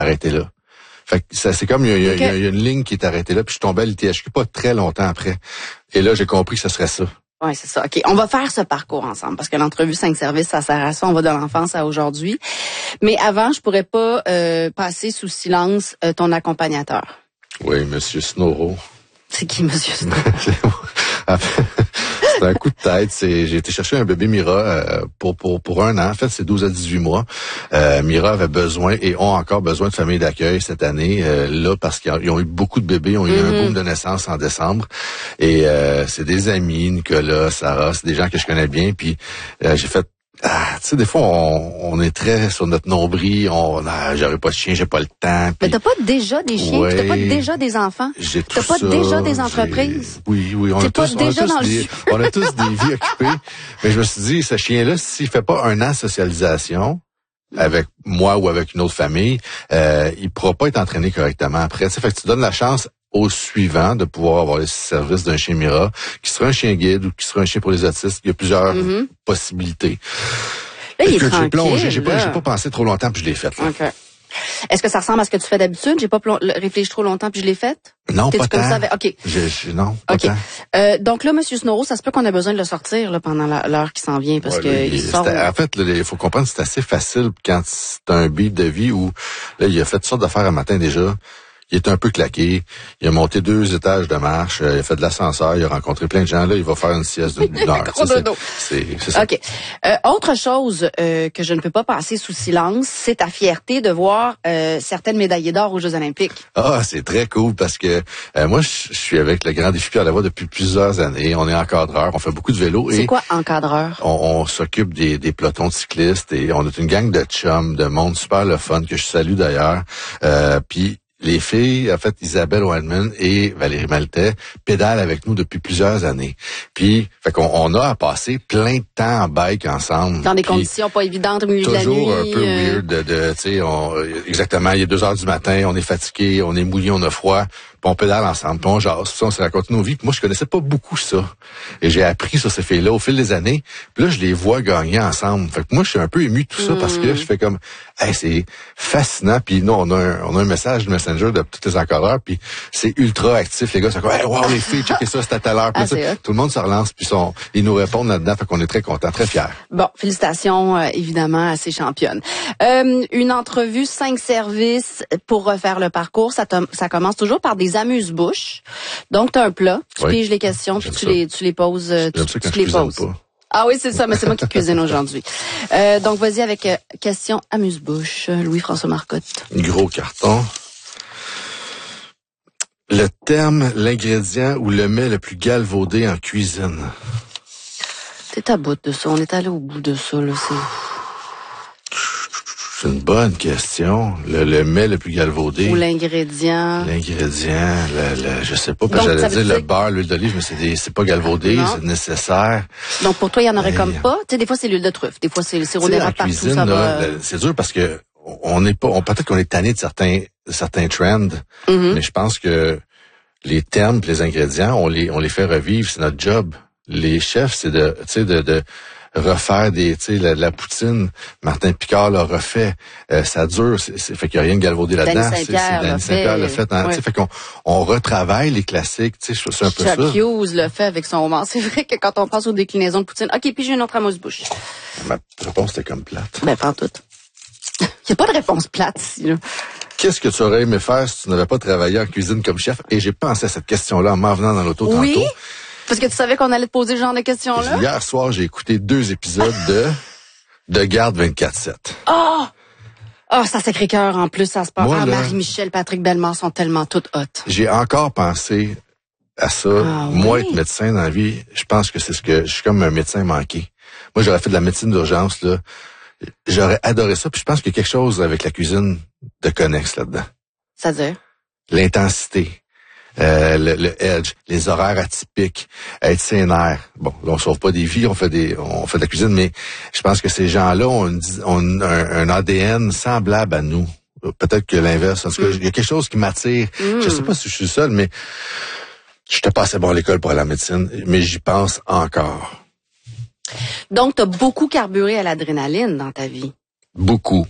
arrêté là. Fait que ça, c'est comme, il y a une ligne qui est arrêtée là, puis je tombais à l'ITHQ pas très longtemps après. Et là, j'ai compris que ce serait ça. Oui, c'est ça. OK, on va faire ce parcours ensemble parce que l'entrevue 5 services, ça sert à ça. On va de l'enfance à aujourd'hui. Mais avant, je pourrais pas passer sous silence ton accompagnateur. Oui, Monsieur Snoro. C'est qui, Monsieur Snoro? C'est un coup de tête. J'ai été chercher un bébé Mira pour 1 an. En fait, c'est 12 à 18 mois. Mira avait besoin et ont encore besoin de famille d'accueil cette année. Là, parce qu'ils ont eu beaucoup de bébés. Ils ont eu un boom de naissance en décembre. Et c'est des amis, Nicolas, Sarah, c'est des gens que je connais bien. Puis j'ai fait... tu sais, des fois, on est très sur notre nombril. J'aurais pas de chien, j'ai pas le temps. Puis... Mais t'as pas déjà des chiens? Ouais, t'as pas déjà des enfants? J'ai tout t'as pas ça, déjà des entreprises? Oui, on a tous des vies occupées. Mais je me suis dit, ce chien-là, s'il fait pas 1 an de socialisation avec moi ou avec une autre famille, il pourra pas être entraîné correctement après. Tu sais, fait que tu donnes la chance au suivant de pouvoir avoir les services d'un chien Mira, qui sera un chien guide ou qui sera un chien pour les autistes. Il y a plusieurs possibilités. Là, il est Écoute, tranquille, j'ai plongé, j'ai pas pensé trop longtemps puis je l'ai fait. Là. OK. Est-ce que ça ressemble à ce que tu fais d'habitude? J'ai pas réfléchi trop longtemps puis je l'ai fait? Non, T'es-tu pas comme tant. ça avec... OK. Non, pas OK. tant. Donc là, Monsieur Snoro, ça se peut qu'on a besoin de le sortir là, pendant l'heure qui s'en vient parce que il sort... En fait, il faut comprendre que c'est assez facile quand c'est un beat de vie où là, il a fait toutes sortes d'affaires un matin déjà. Il est un peu claqué. Il a monté 2 étages de marche. Il a fait de l'ascenseur. Il a rencontré plein de gens. Là, il va faire une sieste d'une heure. C'est ça. OK. Autre chose que je ne peux pas passer sous silence, c'est ta fierté de voir certaines médaillées d'or aux Jeux olympiques. Ah, c'est très cool parce que moi, je suis avec le Grand Défi Pierre Lavoie depuis plusieurs années. On est encadreur. On fait beaucoup de vélo. C'est quoi encadreur? On s'occupe des pelotons de cyclistes et on est une gang de chums, de monde super le fun que je salue d'ailleurs. Puis les filles, en fait, Isabelle Wildman et Valérie Maltais pédalent avec nous depuis plusieurs années. Puis, fait qu'on a à passer plein de temps en bike ensemble. Dans des conditions pas évidentes au milieu de la nuit. Toujours un peu weird tu sais, exactement, il est 2 heures du matin, on est fatigué, on est mouillé, on a froid, puis on pédale ensemble, puis on jase, puis on se raconte nos vies. Puis moi, je connaissais pas beaucoup ça. Et j'ai appris sur ces filles-là au fil des années. Puis là, je les vois gagner ensemble. Fait que moi, je suis un peu ému de tout ça parce que je fais comme, hey, c'est fascinant. Puis nous, on a un message de Messenger de tous les encadreurs, puis c'est ultra actif. Les gars sont comme, hey, wow, les filles, checkez ça, c'est à telle heure. Puis tout le monde se relance, puis ils nous répondent là-dedans. Fait qu'on est très contents, très fiers. Bon, félicitations, évidemment, à ces championnes. Une entrevue 5 services pour refaire le parcours. Ça commence toujours par des amuse-bouches. Donc, tu as un plat, tu piges les questions, puis tu les poses. Tu les poses. Pas. Ah oui, c'est ça, mais c'est moi qui cuisine aujourd'hui. Donc, vas-y avec question amuse-bouche. Louis-François Marcotte. Gros carton. Le terme, l'ingrédient ou le mets le plus galvaudé en cuisine. T'es à bout de ça. On est allé au bout de ça, là. C'est une bonne question. Le mets le plus galvaudé. Ou l'ingrédient. Je sais pas, parce que j'allais dire le beurre, l'huile d'olive, mais c'est pas galvaudé, c'est nécessaire. Donc pour toi, il y en aurait comme pas. Tu sais, des fois c'est l'huile de truffe, des fois c'est le sirop d'érable partout, cuisine, ça va. C'est dur parce que peut-être qu'on est tanné de certains trends, mais je pense que les termes, les ingrédients, on les fait revivre, c'est notre job. Les chefs, c'est de refaire la poutine. Martin Picard l'a refait. Ça dure. Fait qu'il n'y a rien de galvaudé là-dedans. Danny Saint-Pierre l'a fait. Fait qu'on retravaille les classiques. C'est un peu ça. Chuck Hughes l'a fait avec son homard. C'est vrai que quand on passe aux déclinaisons de poutine. OK, puis j'ai une autre amuse-bouche. Ma réponse était comme plate. Ben, pas toute. Il n'y a pas de réponse plate ici, là. Qu'est-ce que tu aurais aimé faire si tu n'avais pas travaillé en cuisine comme chef? Et j'ai pensé à cette question-là en m'en venant dans l'auto tantôt. Parce que tu savais qu'on allait te poser ce genre de questions-là? Hier soir, j'ai écouté 2 épisodes de Garde 24/7. Oh, ça Sacré-Cœur en plus, ça se passe. Marie-Michel, Patrick Bellemare sont tellement toutes hot. J'ai encore pensé à ça. Moi, être médecin dans la vie, je pense que je suis comme un médecin manqué. Moi, j'aurais fait de la médecine d'urgence, là. J'aurais adoré ça, puis je pense qu'il y a quelque chose avec la cuisine de connexe là-dedans. C'est-à-dire? L'intensité. Le edge, les horaires atypiques, être sénère. Bon, là, on sauve pas des vies, on fait de la cuisine, mais je pense que ces gens-là ont un ADN semblable à nous. Peut-être que l'inverse. En tout cas, il y a quelque chose qui m'attire. Je sais pas si je suis seul, mais j'étais pas assez bon à l'école pour aller à la médecine, mais j'y pense encore. Donc, t'as beaucoup carburé à l'adrénaline dans ta vie. Beaucoup.